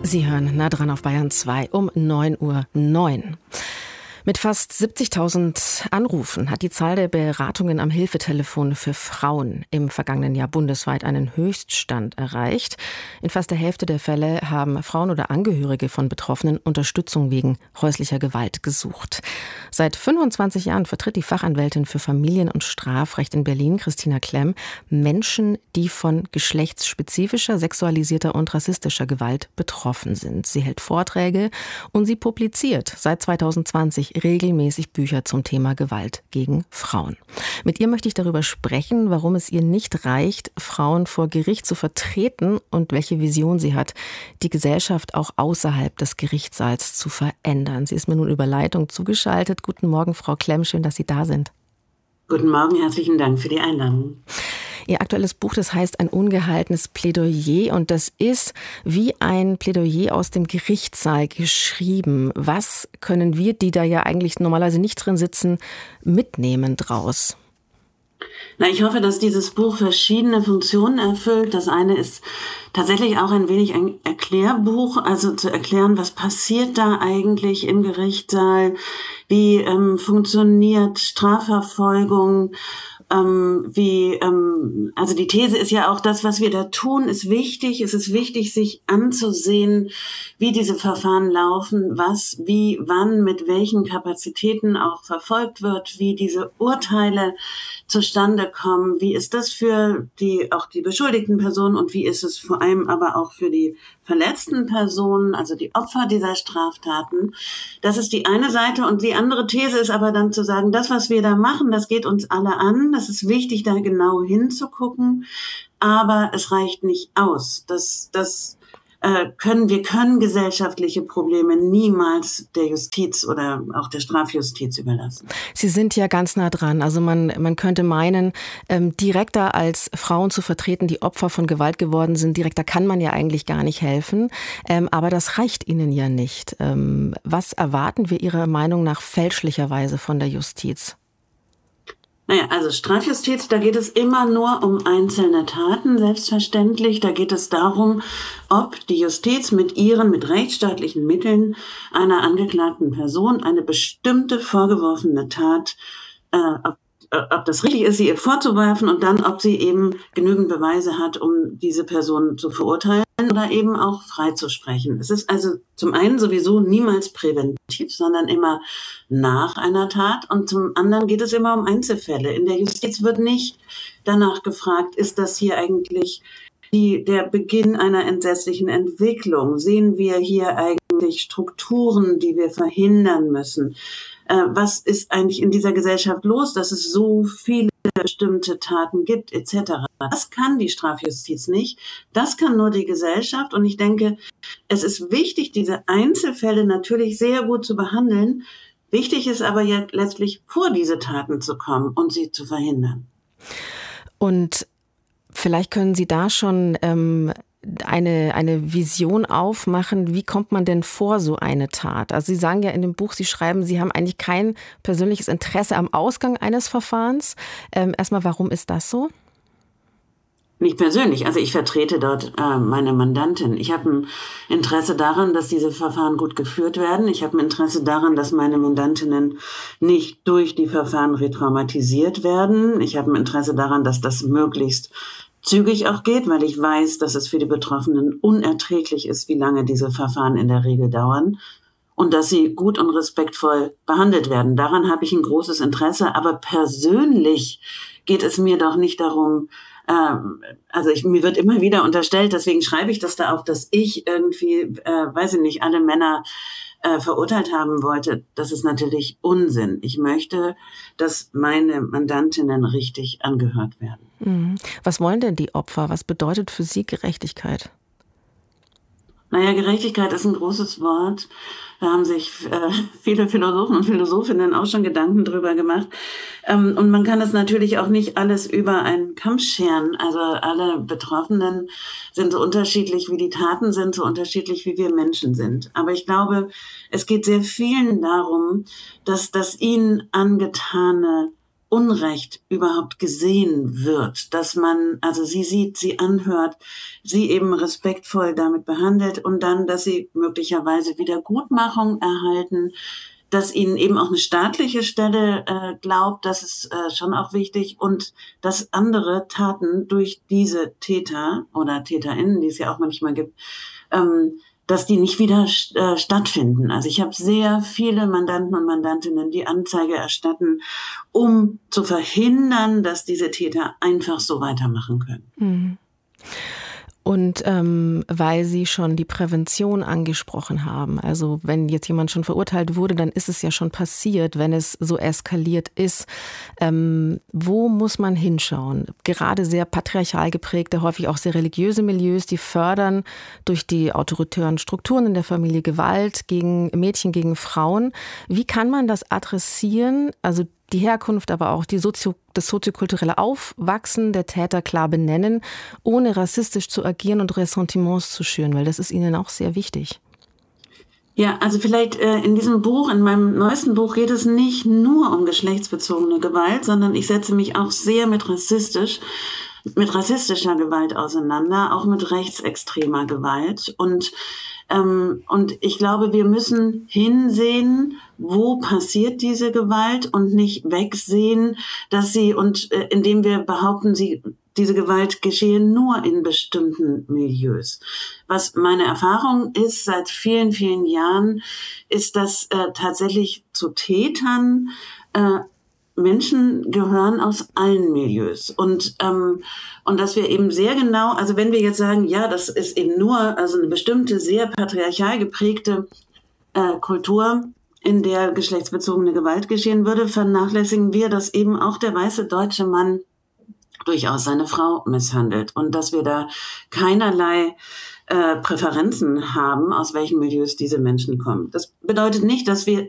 Sie hören nah dran auf Bayern 2 um 9:09 Uhr. Mit fast 70.000 Anrufen hat die Zahl der Beratungen am Hilfetelefon für Frauen im vergangenen Jahr bundesweit einen Höchststand erreicht. In fast der Hälfte der Fälle haben Frauen oder Angehörige von Betroffenen Unterstützung wegen häuslicher Gewalt gesucht. Seit 25 Jahren vertritt die Fachanwältin für Familien- und Strafrecht in Berlin, Christina Klemm, Menschen, die von geschlechtsspezifischer, sexualisierter und rassistischer Gewalt betroffen sind. Sie hält Vorträge und sie publiziert seit 2020 regelmäßig Bücher zum Thema Gewalt gegen Frauen. Mit ihr möchte ich darüber sprechen, warum es ihr nicht reicht, Frauen vor Gericht zu vertreten und welche Vision sie hat, die Gesellschaft auch außerhalb des Gerichtssaals zu verändern. Sie ist mir nun über Leitung zugeschaltet. Guten Morgen, Frau Klemm, schön, dass Sie da sind. Guten Morgen, herzlichen Dank für die Einladung. Ihr aktuelles Buch, das heißt Ein ungehaltenes Plädoyer, und das ist wie ein Plädoyer aus dem Gerichtssaal geschrieben. Was können wir, die da ja eigentlich normalerweise nicht drin sitzen, mitnehmen draus? Ich hoffe, dass dieses Buch verschiedene Funktionen erfüllt. Das eine ist tatsächlich auch ein wenig ein Erklärbuch, also zu erklären, was passiert da eigentlich im Gerichtssaal, wie funktioniert Strafverfolgung, also die These ist ja auch, das, was wir da tun, ist wichtig. Es ist wichtig, sich anzusehen, wie diese Verfahren laufen, was, wie, wann, mit welchen Kapazitäten auch verfolgt wird, wie diese Urteile zustande kommen, wie ist das für auch die beschuldigten Personen und wie ist es vor allem aber auch für die verletzten Personen, also die Opfer dieser Straftaten. Das ist die eine Seite, und die andere These ist aber dann zu sagen, das, was wir da machen, das geht uns alle an. Das ist wichtig, da genau hinzugucken, aber es reicht nicht aus. Wir können gesellschaftliche Probleme niemals der Justiz oder auch der Strafjustiz überlassen. Sie sind ja ganz nah dran. Also man könnte meinen, direkter als Frauen zu vertreten, die Opfer von Gewalt geworden sind, direkter kann man ja eigentlich gar nicht helfen. Aber das reicht Ihnen ja nicht. Was erwarten wir Ihrer Meinung nach fälschlicherweise von der Justiz? Also Strafjustiz, da geht es immer nur um einzelne Taten, selbstverständlich. Da geht es darum, ob die Justiz mit rechtsstaatlichen Mitteln einer angeklagten Person eine bestimmte vorgeworfene Tat, ob das richtig ist, sie ihr vorzuwerfen, und dann, ob sie eben genügend Beweise hat, um diese Person zu verurteilen oder eben auch freizusprechen. Es ist also zum einen sowieso niemals präventiv, sondern immer nach einer Tat, und zum anderen geht es immer um Einzelfälle. In der Justiz wird nicht danach gefragt, ist das hier eigentlich der Beginn einer entsetzlichen Entwicklung? Sehen wir hier eigentlich Strukturen, die wir verhindern müssen? Was ist eigentlich in dieser Gesellschaft los, dass es so viele bestimmte Taten gibt, etc. Das kann die Strafjustiz nicht. Das kann nur die Gesellschaft. Und ich denke, es ist wichtig, diese Einzelfälle natürlich sehr gut zu behandeln. Wichtig ist aber ja letztlich, vor diese Taten zu kommen und sie zu verhindern. Und vielleicht können Sie da schon eine Vision aufmachen, wie kommt man denn vor so eine Tat? Also Sie sagen ja in dem Buch, Sie schreiben, Sie haben eigentlich kein persönliches Interesse am Ausgang eines Verfahrens. Erstmal, warum ist das so? Nicht persönlich, also ich vertrete dort meine Mandantin. Ich habe ein Interesse daran, dass diese Verfahren gut geführt werden. Ich habe ein Interesse daran, dass meine Mandantinnen nicht durch die Verfahren retraumatisiert werden. Ich habe ein Interesse daran, dass das möglichst zügig auch geht, weil ich weiß, dass es für die Betroffenen unerträglich ist, wie lange diese Verfahren in der Regel dauern, und dass sie gut und respektvoll behandelt werden. Daran habe ich ein großes Interesse, aber persönlich geht es mir doch nicht darum, mir wird immer wieder unterstellt, deswegen schreibe ich das da auch, dass ich irgendwie, alle Männer verurteilt haben wollte. Das ist natürlich Unsinn. Ich möchte, dass meine Mandantinnen richtig angehört werden. Was wollen denn die Opfer? Was bedeutet für Sie Gerechtigkeit? Gerechtigkeit ist ein großes Wort. Da haben sich viele Philosophen und Philosophinnen auch schon Gedanken drüber gemacht. Und man kann das natürlich auch nicht alles über einen Kamm scheren. Also alle Betroffenen sind so unterschiedlich, wie die Taten sind, so unterschiedlich, wie wir Menschen sind. Aber ich glaube, es geht sehr vielen darum, dass das ihnen angetane Unrecht überhaupt gesehen wird, dass man also sie sieht, sie anhört, sie eben respektvoll damit behandelt und dann, dass sie möglicherweise Wiedergutmachung erhalten, dass ihnen eben auch eine staatliche Stelle glaubt, das ist schon auch wichtig, und dass andere Taten durch diese Täter oder TäterInnen, die es ja auch manchmal gibt, dass die nicht wieder stattfinden. Also ich habe sehr viele Mandanten und Mandantinnen, die Anzeige erstatten, um zu verhindern, dass diese Täter einfach so weitermachen können. Mhm. Und weil Sie schon die Prävention angesprochen haben, also wenn jetzt jemand schon verurteilt wurde, dann ist es ja schon passiert, wenn es so eskaliert ist. Wo muss man hinschauen? Gerade sehr patriarchal geprägte, häufig auch sehr religiöse Milieus, die fördern durch die autoritären Strukturen in der Familie Gewalt gegen Mädchen, gegen Frauen. Wie kann man das adressieren? Also die Herkunft, aber auch das soziokulturelle Aufwachsen der Täter klar benennen, ohne rassistisch zu agieren und Ressentiments zu schüren, weil das ist Ihnen auch sehr wichtig. Ja, also vielleicht in diesem Buch, in meinem neuesten Buch, geht es nicht nur um geschlechtsbezogene Gewalt, sondern ich setze mich auch sehr mit rassistischer Gewalt auseinander, auch mit rechtsextremer Gewalt. Und ich glaube, wir müssen hinsehen, wo passiert diese Gewalt, und nicht wegsehen, dass indem wir behaupten, diese Gewalt geschehe nur in bestimmten Milieus. Was meine Erfahrung ist seit vielen, vielen Jahren, ist, dass tatsächlich zu Tätern Menschen gehören aus allen Milieus, und dass wir eben sehr genau, also wenn wir jetzt sagen, ja, das ist eben nur also eine bestimmte sehr patriarchal geprägte Kultur, in der geschlechtsbezogene Gewalt geschehen würde, vernachlässigen wir, dass eben auch der weiße deutsche Mann durchaus seine Frau misshandelt und dass wir da keinerlei Präferenzen haben, aus welchen Milieus diese Menschen kommen. Das bedeutet nicht, dass wir